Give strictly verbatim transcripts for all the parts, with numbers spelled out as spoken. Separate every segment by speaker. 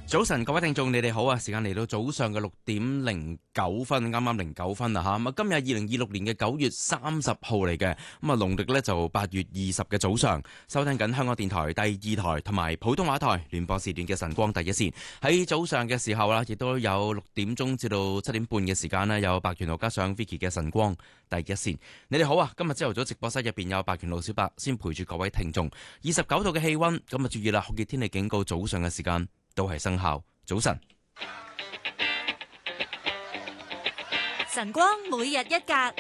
Speaker 1: 早晨，各位聽眾，你哋好啊！時間嚟到早上嘅六點零九分，啱啱零九分啦吓。咁啊，今日二零二六年嘅九月三十號嚟嘅，咁啊，農曆咧就八月二十嘅早上，收聽緊香港電台第二台同埋普通話台聯播時段嘅晨光第一線。喺早上嘅時候啦，亦都有六點鐘至到七點半嘅時間呢，有白權路加上 Vicky 嘅晨光第一線。你哋好啊！今日朝頭早直播室入邊有白權路小白先陪住各位聽眾，二十九度嘅氣溫，咁啊注意啦，酷熱天氣警告早上嘅時間都係生效。早晨，
Speaker 2: 晨光每日一格。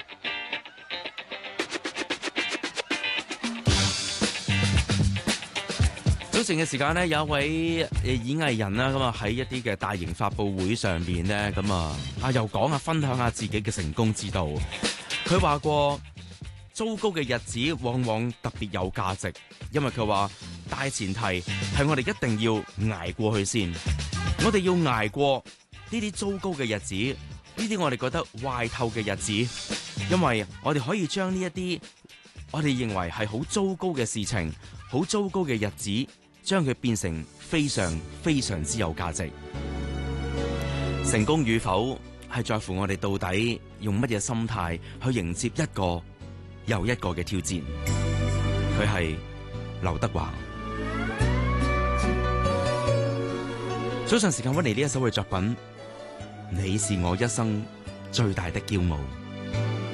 Speaker 1: 早晨嘅時間呢，有一位演藝人啦，咁啊喺一啲嘅大型發佈會上邊呢，咁啊啊又講下分享下自己嘅成功之道。佢話過，糟糕嘅日子往往特別有價值，因為佢話大前提係我哋一定要捱過去先。我哋要捱過呢啲糟糕嘅日子，呢啲我哋覺得壞透嘅日子，因為我哋可以將呢一啲我哋認為係好糟糕嘅事情、好糟糕嘅日子，將佢變成非常非常之有價值。成功與否係在乎我哋到底用乜嘢心態去迎接一個又一個嘅挑戰。佢係劉德華。早上時間揾嚟呢一首嘅作品，你是我一生最大的驕傲。